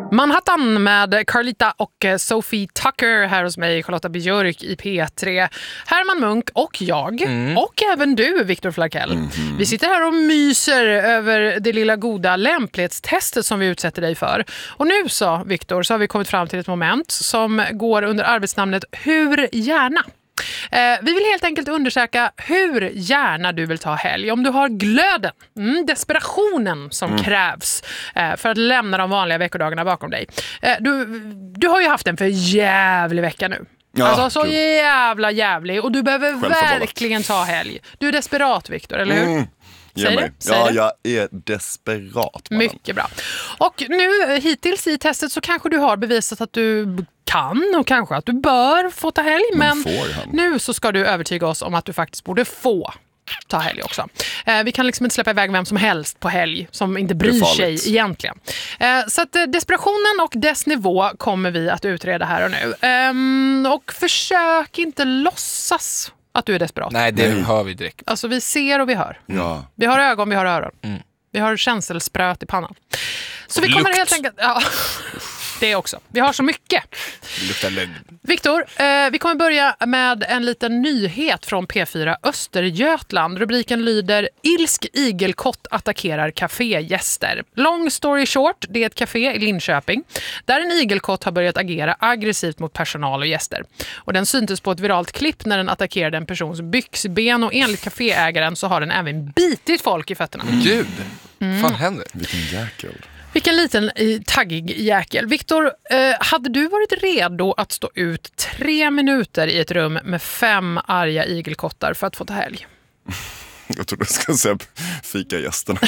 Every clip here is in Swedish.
Manhattan med Carlita och Sophie Tucker här hos mig, Charlotta Björk i P3. Herman Munk och jag och även du, Viktor Flakell. Vi sitter här och myser över det lilla goda lämplighetstestet som vi utsätter dig för. Och nu så, Viktor, så har vi kommit fram till ett moment som går under arbetsnamnet Hur gärna? Vi vill helt enkelt undersöka hur gärna du vill ta helg. Om du har glöden, desperationen som krävs för att lämna de vanliga veckodagarna bakom dig. Du har ju haft en för jävlig vecka nu. Ja, alltså så jävlig. Och du behöver verkligen ta helg. Du är desperat, Viktor, eller hur? Säg det. Ja, jag är desperat. Mycket bra. Och nu hittills i testet så kanske du har bevisat att du kan och kanske att du bör få ta helg. Men nu så ska du övertyga oss om att du faktiskt borde få ta helg också. Vi kan liksom inte släppa iväg vem som helst på helg som inte bryr sig egentligen. Så att desperationen och dess nivå kommer vi att utreda här och nu. Och försök inte låtsas att du är desperat. Nej, det hör vi direkt. Alltså vi ser och vi hör. Ja. Vi har ögon, vi har öron. Vi har känselspröt i pannan. Så vi kommer helt enkelt... Ja, det också. Vi har så mycket. Viktor, vi kommer börja med en liten nyhet från P4 Östergötland. Rubriken lyder: Ilsk igelkott attackerar kafégäster. Long story short, det är ett café i Linköping där en igelkott har börjat agera aggressivt mot personal och gäster. Och den syntes på ett viralt klipp när den attackerade en persons byxben, och enligt kaféägaren så har den även bitit folk i fötterna. Gud, fan händer? Vilken jäkel. Vilken liten taggig jäkel. Viktor, hade du varit redo att stå ut 3 minuter i ett rum med 5 arga igelkottar för att få ta helg? Jag tror du ska säga fika gästerna.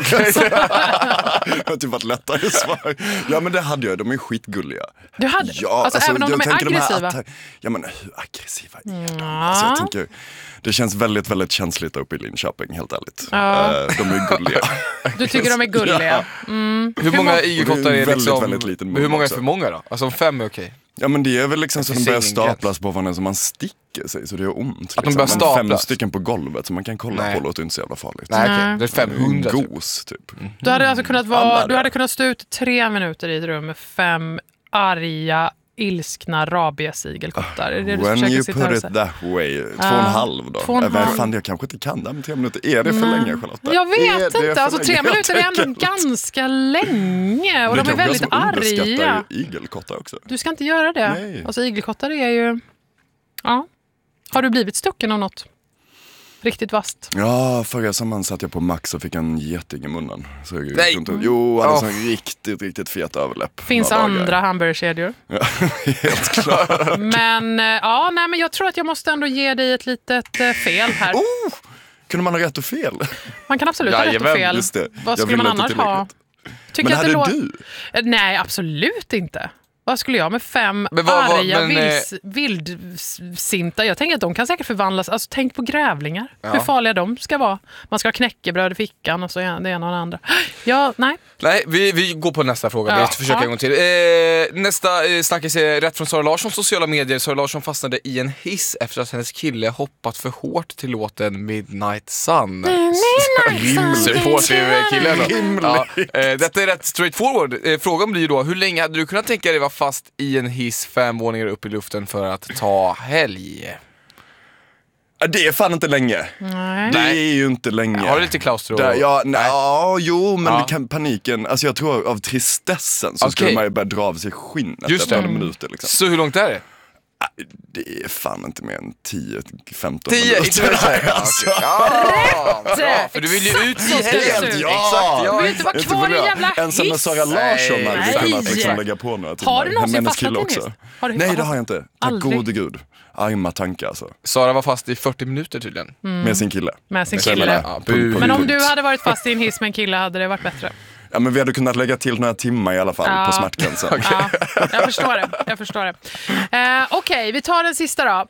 Det har typ varit lättare svar. Ja, men det hade jag. De är skitgulliga. Du hade? Ja, alltså även om de är aggressiva? Ja, men hur aggressiva är de? Alltså, jag tänker, det känns väldigt, väldigt känsligt uppe i Linköping, helt ärligt. De är gulliga. Du tycker de är gulliga? Ja. Hur många igelkottar är liksom... Väldigt liten. Hur många är för många då? Alltså 5 är okej. Ja, men det är väl liksom så att de börjar staplas på varandra så man sticker sig, så det är ont. Liksom. Att de börjar staplas? 5 stycken på golvet så man kan kolla på, låter inte så jävla farligt. Nej, okej. Det är 500 en gos, typ. Du hade alltså kunnat stå ut 3 minuter i ett rum med 5 arga, ilskna rabiesigelkottar. Är det du When you sitta put it that way. 2,5 då. 2,5. Fan, jag kanske inte kan det med 3 minuter. Är det för länge, Charlotta? Jag vet inte. Alltså 3 minuter är ändå ganska länge. Och de är väldigt arga. Igelkottar också. Du ska inte göra det. Nej. Alltså igelkottar är ju... Ja. Har du blivit stucken av något? Riktigt vast. Ja, förra sommaren satt jag på Max och fick en geting i munnen. Så Nej! Jo, han hade en riktigt fet överläpp. Finns andra hamburgerkedjor? Ja, helt klart. Men, men jag tror att jag måste ändå ge dig ett litet fel här. Kunde man ha rätt och fel? Man kan absolut ha rätt och fel. Just det. Vad skulle man annars ha? Men hade du? Nej, absolut inte. Vad skulle jag med 5 arga vildsinta? Jag tänker att de kan säkert förvandlas. Alltså tänk på grävlingar. Ja. Hur farliga de ska vara. Man ska ha knäckebröd i fickan och så det ena och det andra. Ja, nej. Nej, vi går på nästa fråga. Vi försöker en gång till. Nästa snackis är rätt från Sara Larssons sociala medier. Sara Larsson fastnade i en hiss efter att hennes kille hoppat för hårt till låten Midnight Sun. Detta är rätt straightforward. Frågan blir då, hur länge hade du kunnat tänka dig vara fast i en hiss 5 våningar upp i luften för att ta helg? Det är fan inte länge. Nej. Det är ju inte länge. Har du lite klaustro? Men paniken, alltså jag tror av tristessen så skulle man ju börja dra av sig skinnet efter några minuter liksom. Så hur långt är det? Det är fan inte mer än 10-15 minuter. 10, inte mer för du vill ju ut så helt, Du vill inte vara kvar i jävla hiss. Ensam med Sara Larsson hade vi kunnat liksom lägga på några timmar. Har du någonsin fastnat i en hiss? Nej, det har jag inte. Tack gode gud. Arma tankar alltså. Sara var fast i 40 minuter tydligen. Med sin kille. Men om du hade varit fast i en hiss med en kille hade det varit bättre. Ja, men vi hade kunnat lägga till några timmar i alla fall på smärtgränsen. Ja, jag förstår det. Okej, vi tar den sista då.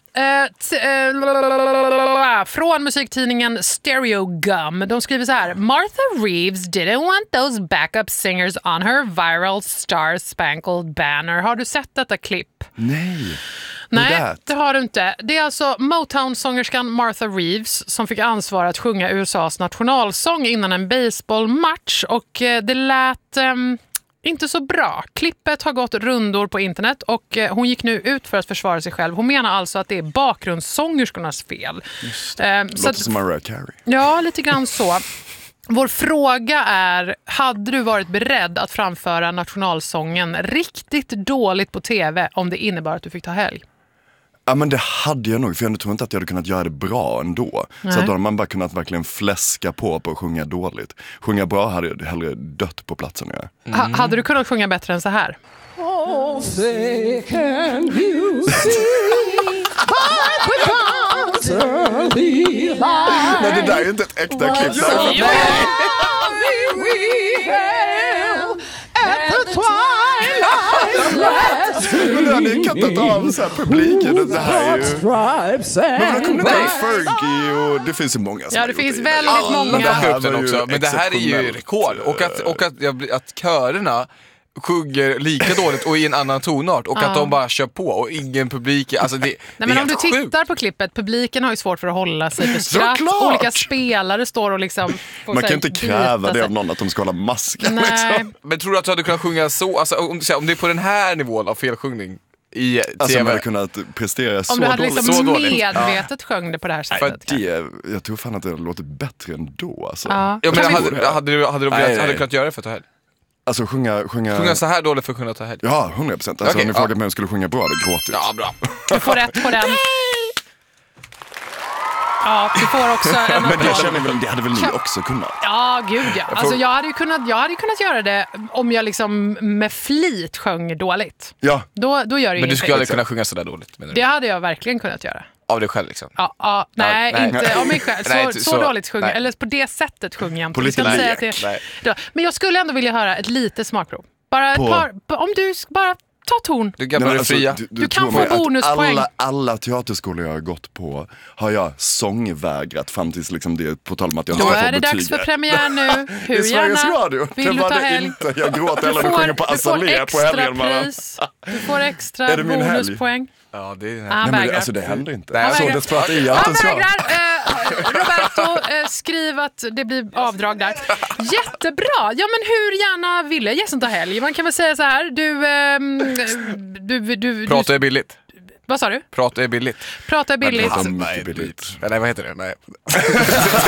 Från musiktidningen Stereo Gum. De skriver så här: Martha Reeves didn't want those backup singers on her viral Star Spangled Banner. Har du sett detta klipp? Nej, det har du inte. Det är alltså Motown-sångerskan Martha Reeves som fick ansvar att sjunga USAs nationalsång innan en baseballmatch. Och det lät inte så bra. Klippet har gått rundor på internet och hon gick nu ut för att försvara sig själv. Hon menar alltså att det är bakgrundssångerskornas fel. Låter som Mariah Carey. Ja, lite grann så. Vår fråga är, hade du varit beredd att framföra nationalsången riktigt dåligt på tv om det innebar att du fick ta helg? Ja, men det hade jag nog, för jag tror inte att jag hade kunnat göra det bra ändå. Nej. Så att då hade man bara kunnat verkligen fläska på att sjunga dåligt. Sjunga bra hade jag hellre dött på platsen. Hade du kunnat sjunga bättre än så här? Oh, say can you see by the dawn's early light. Nej, det där är ju inte ett äkta klipp. Men då hade ju kattat av så här publiken. Det här är ju... Men då kommer det vara Fergie och det finns ju många som Ja, det finns väldigt många. Men det här är ju rekord. Och att körerna sjunger lika dåligt och i en annan tonart och att de bara kör på och ingen publik, alltså det men om du tittar på klippet, publiken har ju svårt för att hålla sig för skratt. Såklart! Olika spelare står och liksom man kan inte kräva det av någon att de ska hålla masken. Liksom. Men tror du att du hade kunnat sjunga så, alltså, om det är på den här nivån av felsjungning i TV? Alltså man hade kunnat prestera så dåligt. Om du hade liksom dåligt. medvetet sjöng det på det här sättet. Jag tror fan att det låter bättre ändå. Alltså. Ja. Ja, men hade du kunnat göra det för att ta helg? Alltså sjunga så här dåligt för att kunna ta helg? Ja, 100%. Alltså Okej, om ni frågat mig om jag skulle sjunga bra, det gråter. Ja, bra. Du får rätt på den. Ja, du får också en men det känner väl, det hade väl ni också kunnat? Ja, gud ja. Alltså jag hade ju kunnat göra det om jag liksom med flit sjöng dåligt. Ja. Då gör det ingenting. Men du skulle aldrig kunna sjunga så där dåligt, menar du? Det hade jag verkligen kunnat göra. Av dig själv liksom? Nej, inte av mig själv. Nej, Så dåligt sjunger, eller på det sättet sjunger jag inte. På Säga att men jag skulle ändå vilja höra ett litet smakprov. Bara ett par, om du bara ta ton. Du kan börja fria. Du kan få bonuspoäng. Alla teaterskolor jag har gått på har jag sångvägrat fram tills liksom det, på tal om att jag då inte får är det betyg. dags för premiär nu. Hur I Sveriges gärna Radio. vill du ta helg? Inte. Jag gråter eller du sjunger på Azalea på helgen. Du får extra bonuspoäng. Ja, det är Han men vägrar. alltså det händer inte. Nej, så desperat är jag Han inte. vägrar. Roberto, skriv att det blir avdrag där. Jättebra. Ja, men hur gärna ville gästen ta helg? Man kan väl säga så här. Du prata är billigt. Vad sa du? Prata är billigt. Prata är billigt. Mycket billigt. Nej, vad heter det? Nej.